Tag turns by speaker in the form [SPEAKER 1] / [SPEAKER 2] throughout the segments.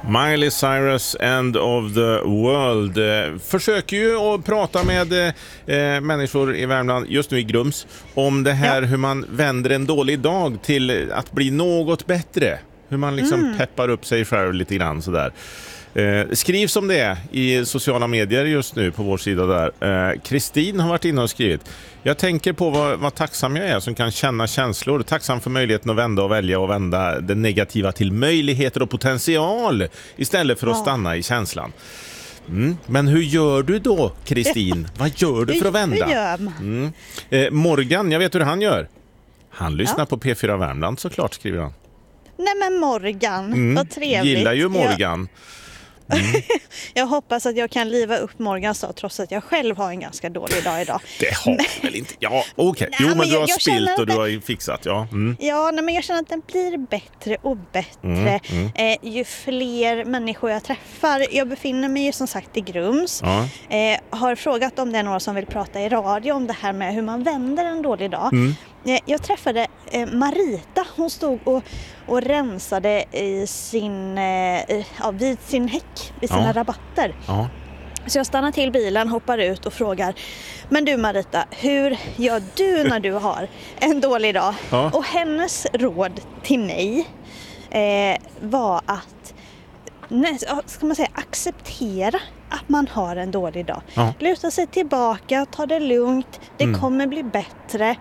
[SPEAKER 1] Miley Cyrus, End of the World. Försöker ju att prata med människor i Värmland, just nu i Grums, om det här hur man vänder en dålig dag till att bli något bättre. Hur man liksom peppar upp sig själv lite grann sådär. Skrivs om det i sociala medier just nu på vår sida där. Kristin har varit inne och skrivit: jag tänker på vad tacksam jag är som kan känna känslor. Tacksam för möjligheten att vända och välja och vända det negativa till möjligheter och potential istället för att stanna i känslan. Men hur gör du då, Kristin? Vad gör du för att vända? Morgan, jag vet hur han gör. Han lyssnar på P4 Värmland såklart, skriver han.
[SPEAKER 2] Nej men Morgan, vad trevligt.
[SPEAKER 1] Gillar ju Morgan.
[SPEAKER 2] Jag hoppas att jag kan liva upp Morgans dag trots att jag själv har en ganska dålig dag idag.
[SPEAKER 1] Det har du väl inte? Ja, okej. Jo, men du har spilt och du har fixat, ja.
[SPEAKER 2] Ja, men jag känner att den blir bättre och bättre ju fler människor jag träffar. Jag befinner mig ju som sagt i Grums. Ja. Har frågat om det är några som vill prata i radio om det här med hur man vänder en dålig dag. Jag träffade Marita. Hon stod och rensade i vid sin häck, vid sina rabatter. Ja. Så jag stannar till bilen, hoppar ut och frågar: men du Marita, hur gör du när du har en dålig dag? Ja. Och hennes råd till mig var att ska man säga, acceptera att man har en dålig dag. Ja. Luta sig tillbaka, ta det lugnt, det kommer bli bättre.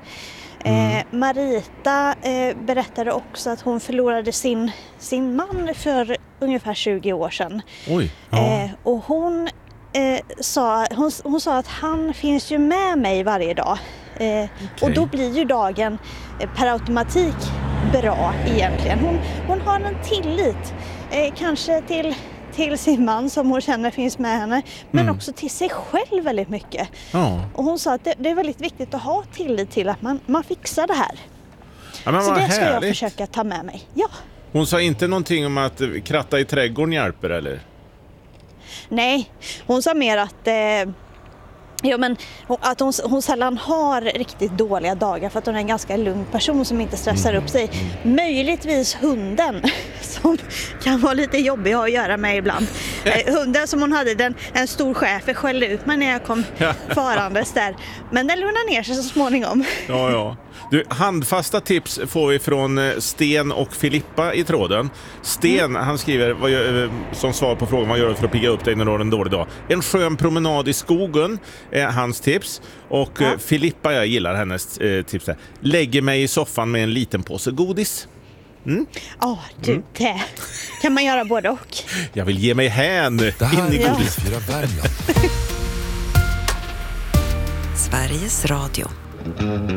[SPEAKER 2] Marita berättade också att hon förlorade sin man för ungefär 20 år sedan. Oj, ja. Och hon sa att han finns ju med mig varje dag. Och då blir ju dagen per automatik bra egentligen. Hon har en tillit kanske till sin man som hon känner finns med henne, men också till sig själv väldigt mycket. Ja. Och hon sa att det är väldigt viktigt att ha tillit till att man fixar det här. Ja, så det ska jag försöka ta med mig. Ja.
[SPEAKER 1] Hon sa inte någonting om att kratta i trädgården hjälper, eller?
[SPEAKER 2] Nej, hon sa mer att att hon sällan har riktigt dåliga dagar för att hon är en ganska lugn person som inte stressar upp sig. Möjligtvis hunden som kan vara lite jobbig att göra med ibland. Hunden som hon hade, en stor chef, skällde ut mig när jag kom farandes där. Men den lugnar ner sig så småningom. Ja.
[SPEAKER 1] Du, handfasta tips får vi från Sten och Filippa i tråden. Sten, han skriver som svar på frågan: vad gör du för att pigga upp dig när du har en dålig dag? En skön promenad i skogen är hans tips. Och Filippa, jag gillar hennes tips där: lägger mig i soffan med en liten påse godis.
[SPEAKER 2] Det kan man göra både och.
[SPEAKER 1] Jag vill ge mig hän in i godis.
[SPEAKER 3] Sveriges Radio.